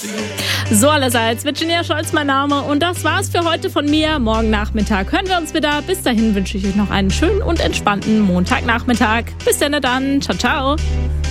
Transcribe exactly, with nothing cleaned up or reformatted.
So allerseits, Virginia Scholz mein Name und das war's für heute von mir. Morgen Nachmittag hören wir uns wieder. Bis dahin wünsche ich euch noch einen schönen und entspannten Montagnachmittag. Bis dann, dann. Ciao, ciao.